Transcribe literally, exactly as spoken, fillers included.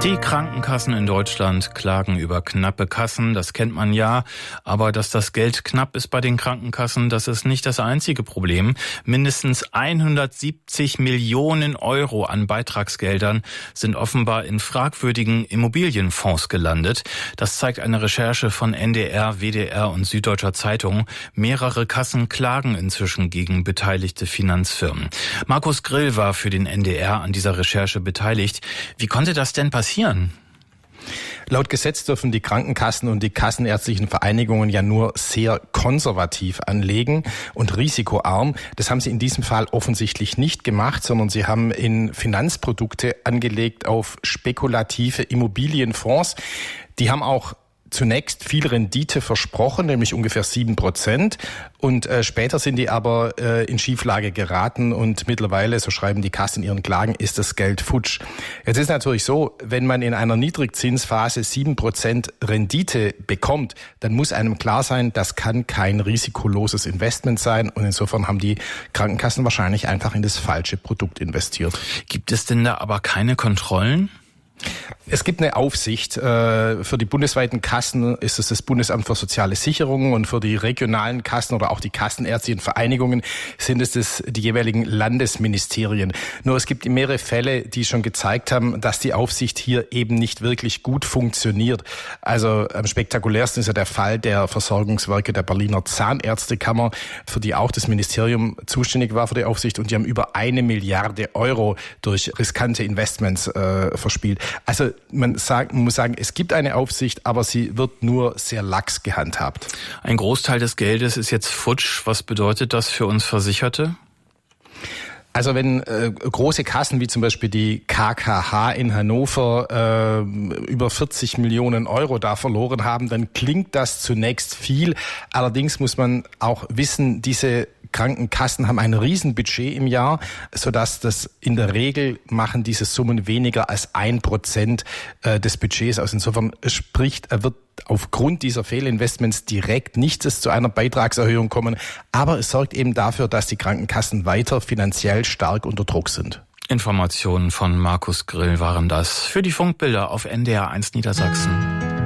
Die Krankenkassen in Deutschland klagen über knappe Kassen, das kennt man ja. Aber dass das Geld knapp ist bei den Krankenkassen, das ist nicht das einzige Problem. Mindestens hundertsiebzig Millionen Euro an Beitragsgeldern sind offenbar in fragwürdigen Immobilienfonds gelandet. Das zeigt eine Recherche von N D R, W D R und Süddeutscher Zeitung. Mehrere Kassen klagen inzwischen gegen beteiligte Finanzfirmen. Markus Grill war für den N D R an dieser Recherche beteiligt. Wie konnte das denn passieren? Laut Gesetz dürfen die Krankenkassen und die kassenärztlichen Vereinigungen ja nur sehr konservativ anlegen und risikoarm. Das haben sie in diesem Fall offensichtlich nicht gemacht, sondern sie haben in Finanzprodukte angelegt auf spekulative Immobilienfonds. Die haben auch zunächst viel Rendite versprochen, nämlich ungefähr sieben Prozent. Und äh, später sind die aber äh, in Schieflage geraten und mittlerweile, so schreiben die Kassen in ihren Klagen, ist das Geld futsch. Jetzt ist natürlich so, wenn man in einer Niedrigzinsphase sieben Prozent Rendite bekommt, dann muss einem klar sein, das kann kein risikoloses Investment sein. Und insofern haben die Krankenkassen wahrscheinlich einfach in das falsche Produkt investiert. Gibt es denn da aber keine Kontrollen? Es gibt eine Aufsicht. Für die bundesweiten Kassen ist es das Bundesamt für soziale Sicherung und für die regionalen Kassen oder auch die kassenärztlichen Vereinigungen sind es das, die jeweiligen Landesministerien. Nur es gibt mehrere Fälle, die schon gezeigt haben, dass die Aufsicht hier eben nicht wirklich gut funktioniert. Also am spektakulärsten ist ja der Fall der Versorgungswerke der Berliner Zahnärztekammer, für die auch das Ministerium zuständig war für die Aufsicht, und die haben über eine Milliarde Euro durch riskante Investments äh, verspielt. Also man, sagt, man muss sagen, es gibt eine Aufsicht, aber sie wird nur sehr lax gehandhabt. Ein Großteil des Geldes ist jetzt futsch. Was bedeutet das für uns Versicherte? Also wenn äh, große Kassen wie zum Beispiel die K K H in Hannover äh, über vierzig Millionen Euro da verloren haben, dann klingt das zunächst viel. Allerdings muss man auch wissen, diese Krankenkassen haben ein Riesenbudget im Jahr, sodass das in der Regel machen diese Summen weniger als ein Prozent des Budgets aus. Insofern spricht, er wird aufgrund dieser Fehlinvestments direkt nicht zu einer Beitragserhöhung kommen, aber es sorgt eben dafür, dass die Krankenkassen weiter finanziell stark unter Druck sind. Informationen von Markus Grill waren das für die Funkbilder auf N D R eins Niedersachsen.